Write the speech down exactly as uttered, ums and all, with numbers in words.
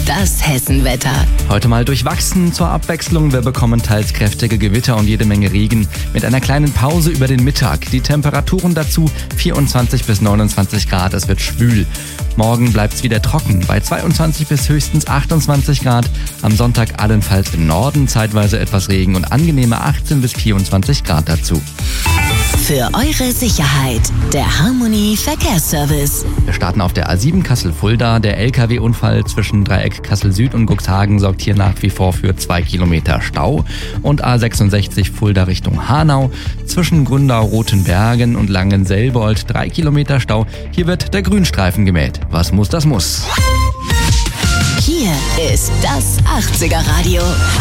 Das Hessenwetter. Heute mal durchwachsen zur Abwechslung. Wir bekommen teils kräftige Gewitter und jede Menge Regen mit einer kleinen Pause über den Mittag. Die Temperaturen dazu vierundzwanzig bis neunundzwanzig Grad. Es wird schwül. Morgen bleibt's wieder trocken bei zweiundzwanzig bis höchstens achtundzwanzig Grad. Am Sonntag allenfalls im Norden zeitweise etwas Regen und angenehme achtzehn bis vierundzwanzig Grad dazu. Für eure Sicherheit, der Harmony Verkehrsservice. Wir starten auf der A sieben Kassel-Fulda. Der L K W-Unfall zwischen Dreieck Kassel-Süd und Cuxhagen sorgt hier nach wie vor für zwei Kilometer Stau. Und A sechsundsechzig Fulda Richtung Hanau zwischen Gründau-Rotenbergen und Langenselbold drei Kilometer Stau. Hier wird der Grünstreifen gemäht. Was muss, das muss. Hier ist das achtziger Radio.